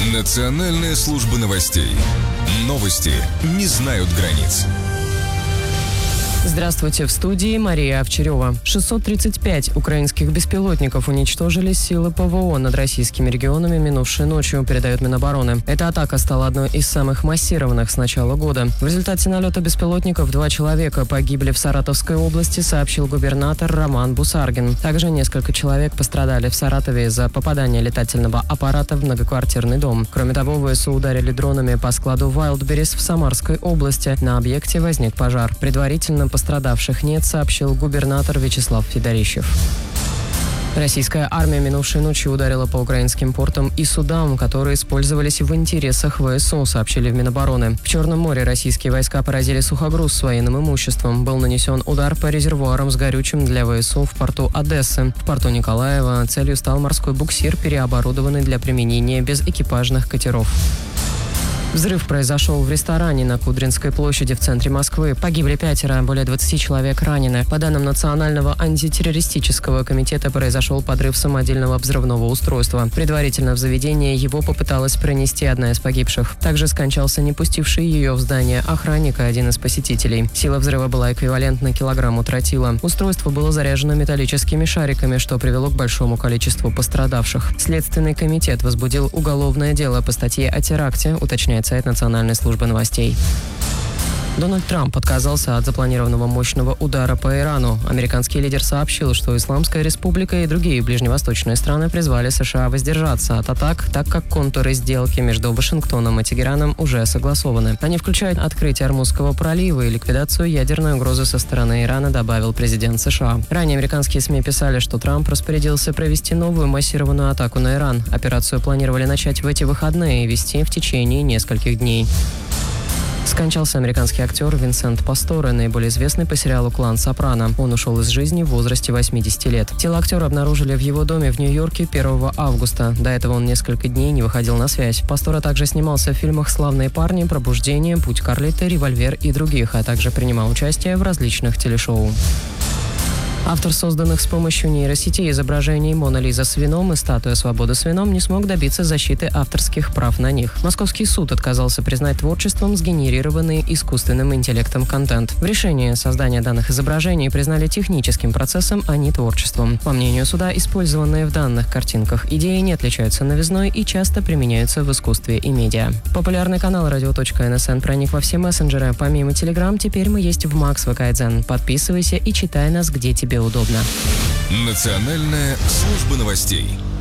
Национальная служба новостей. Новости не знают границ. Здравствуйте, в студии Мария Овчарева. 635 украинских беспилотников уничтожили силы ПВО над российскими регионами минувшей ночью, передает Минобороны. Эта атака стала одной из самых массированных с начала года. В результате налета беспилотников 2 человека погибли в Саратовской области, сообщил губернатор Роман Бусаргин. Также несколько человек пострадали в Саратове из-за попадания летательного аппарата в многоквартирный дом. Кроме того, ВСУ ударили дронами по складу Wildberries в Самарской области. На объекте возник пожар. Предварительно пострадавших нет, сообщил губернатор Вячеслав Федорищев. Российская армия минувшей ночью ударила по украинским портам и судам, которые использовались в интересах ВСУ, сообщили в Минобороны. В Черном море российские войска поразили сухогруз с военным имуществом. Был нанесен удар по резервуарам с горючим для ВСУ в порту Одессы. В порту Николаева целью стал морской буксир, переоборудованный для применения безэкипажных катеров. Взрыв произошел в ресторане на Кудринской площади в центре Москвы. Погибли 5, более 20 человек ранены. По данным Национального антитеррористического комитета, произошел подрыв самодельного взрывного устройства. Предварительно в заведение его попыталась пронести одна из погибших. Также скончался не пустивший ее в здание охранника, один из посетителей. Сила взрыва была эквивалентна килограмму тротила. Устройство было заряжено металлическими шариками, что привело к большому количеству пострадавших. Следственный комитет возбудил уголовное дело по статье о теракте, уточняет сайт Национальной службы новостей. Дональд Трамп отказался от запланированного мощного удара по Ирану. Американский лидер сообщил, что Исламская республика и другие ближневосточные страны призвали США воздержаться от атак, так как контуры сделки между Вашингтоном и Тегераном уже согласованы. Они включают открытие Ормузского пролива и ликвидацию ядерной угрозы со стороны Ирана, добавил президент США. Ранее американские СМИ писали, что Трамп распорядился провести новую массированную атаку на Иран. Операцию планировали начать в эти выходные и вести в течение нескольких дней. Скончался американский актер Винсент Пасторе, наиболее известный по сериалу «Клан Сопрано». Он ушел из жизни в возрасте 80 лет. Тело актера обнаружили в его доме в Нью-Йорке 1 августа. До этого он несколько дней не выходил на связь. Пасторе также снимался в фильмах «Славные парни», «Пробуждение», «Путь Карлиты», «Револьвер» и других, а также принимал участие в различных телешоу. Автор созданных с помощью нейросети изображений «Мона Лиза с вином» и статуя «Свобода с вином» не смог добиться защиты авторских прав на них. Московский суд отказался признать творчеством сгенерированный искусственным интеллектом контент. В решении создания данных изображений признали техническим процессом, а не творчеством. По мнению суда, использованные в данных картинках идеи не отличаются новизной и часто применяются в искусстве и медиа. Популярный канал radio.nsn проник во все мессенджеры. Помимо Telegram, теперь мы есть в Макс ВК-Дзен. Подписывайся и читай нас, где тебе удобно. Национальная служба новостей.